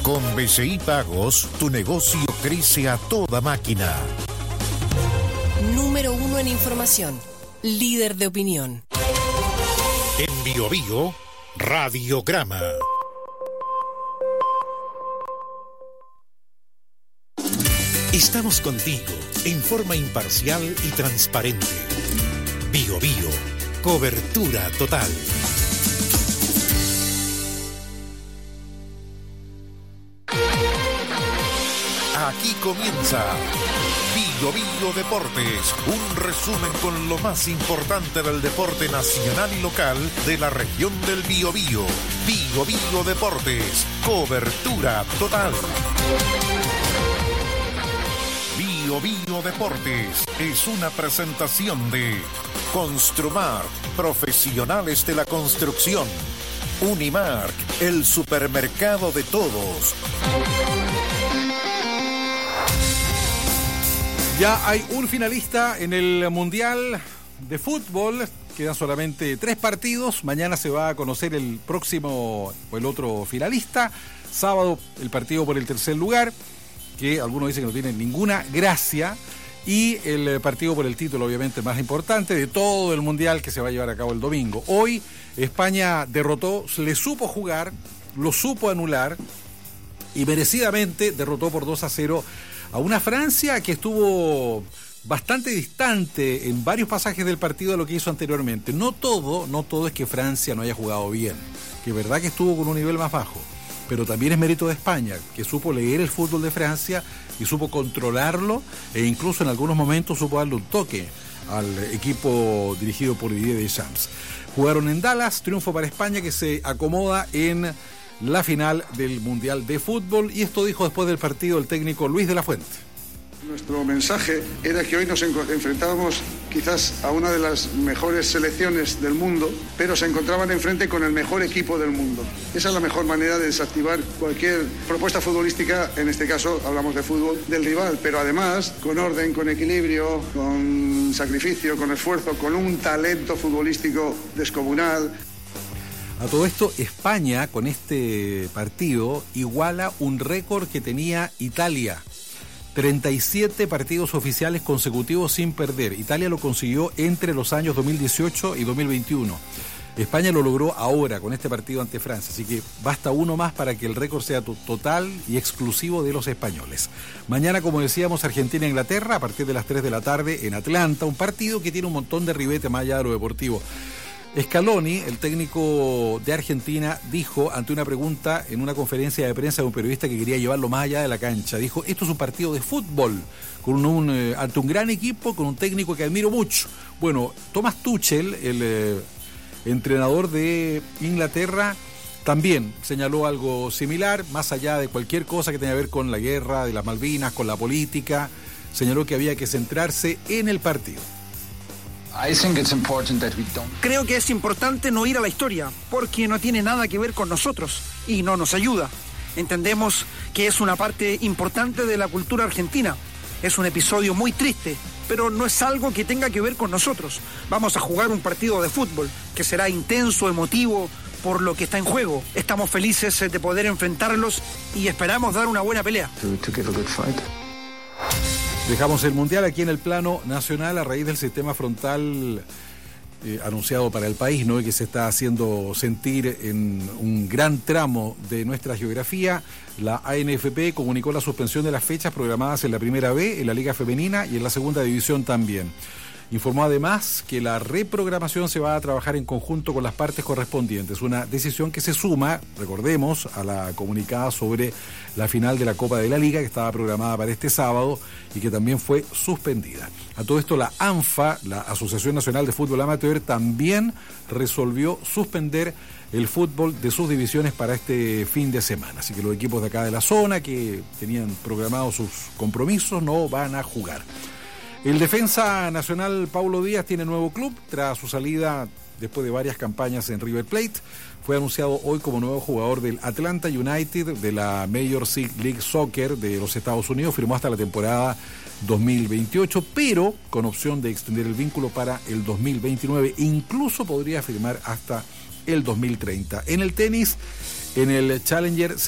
Con BCI Pagos, tu negocio crece a toda máquina. Número 1 en información. Líder de opinión. En Biobío, Radiograma. Estamos contigo en forma imparcial y transparente. Biobío, cobertura total. Aquí comienza Biobío Deportes, un resumen con lo más importante del deporte nacional y local de la región del Biobío. Biobío Deportes, cobertura total. Biobío Deportes es una presentación de Construmark, profesionales de la construcción. Unimark, el supermercado de todos. Ya hay un finalista en el Mundial de Fútbol. Quedan solamente 3 partidos. Mañana se va a conocer el próximo o el otro finalista. Sábado el partido por el tercer lugar, que algunos dicen que no tiene ninguna gracia. Y el partido por el título, obviamente, más importante de todo el Mundial, que se va a llevar a cabo el domingo. Hoy España derrotó, le supo jugar, lo supo anular y merecidamente derrotó por 2-0 a una Francia que estuvo bastante distante en varios pasajes del partido de lo que hizo anteriormente. No todo es que Francia no haya jugado bien, que es verdad que estuvo con un nivel más bajo, pero también es mérito de España, que supo leer el fútbol de Francia y supo controlarlo, e incluso en algunos momentos supo darle un toque al equipo dirigido por Didier Deschamps. Jugaron en Dallas, triunfo para España, que se acomoda en la final del Mundial de Fútbol, y esto dijo después del partido el técnico Luis de la Fuente. Nuestro mensaje era que hoy nos enfrentábamos quizás a una de las mejores selecciones del mundo, pero se encontraban enfrente con el mejor equipo del mundo. Esa es la mejor manera de desactivar cualquier propuesta futbolística, en este caso hablamos de fútbol, del rival, pero además con orden, con equilibrio, con sacrificio, con esfuerzo, con un talento futbolístico descomunal. A todo esto, España con este partido iguala un récord que tenía Italia. 37 partidos oficiales consecutivos sin perder. Italia lo consiguió entre los años 2018 y 2021. España lo logró ahora con este partido ante Francia, así que basta uno más para que el récord sea total y exclusivo de los españoles. Mañana, como decíamos, Argentina-Inglaterra a partir de las 3 de la tarde en Atlanta, un partido que tiene un montón de ribete más allá de lo deportivo. Scaloni, el técnico de Argentina, dijo ante una pregunta en una conferencia de prensa de un periodista que quería llevarlo más allá de la cancha, dijo: esto es un partido de fútbol ante un gran equipo, con un técnico que admiro mucho. Bueno, Thomas Tuchel, el entrenador de Inglaterra, también señaló algo similar, más allá de cualquier cosa que tenga que ver con la guerra de las Malvinas, con la política. Señaló que había que centrarse en el partido. Creo que es importante no ir a la historia, porque no tiene nada que ver con nosotros y no nos ayuda. Entendemos que es una parte importante de la cultura argentina. Es un episodio muy triste, pero no es algo que tenga que ver con nosotros. Vamos a jugar un partido de fútbol que será intenso, emotivo, por lo que está en juego. Estamos felices de poder enfrentarlos y esperamos dar una buena pelea. Dejamos el Mundial aquí en el plano nacional a raíz del sistema frontal anunciado para el país, ¿no? Y que se está haciendo sentir en un gran tramo de nuestra geografía. La ANFP comunicó la suspensión de las fechas programadas en la Primera B, en la Liga Femenina y en la Segunda División también. Informó además que la reprogramación se va a trabajar en conjunto con las partes correspondientes, una decisión que se suma, recordemos, a la comunicada sobre la final de la Copa de la Liga, que estaba programada para este sábado y que también fue suspendida. A todo esto, la ANFA, la Asociación Nacional de Fútbol Amateur, también resolvió suspender el fútbol de sus divisiones para este fin de semana. Así que los equipos de acá de la zona que tenían programados sus compromisos no van a jugar. El defensa nacional Paulo Díaz tiene nuevo club tras su salida después de varias campañas en River Plate. Fue anunciado hoy como nuevo jugador del Atlanta United de la Major League Soccer de los Estados Unidos. Firmó hasta la temporada 2028, pero con opción de extender el vínculo para el 2029. Incluso podría firmar hasta el 2030. En el tenis, en el Challenger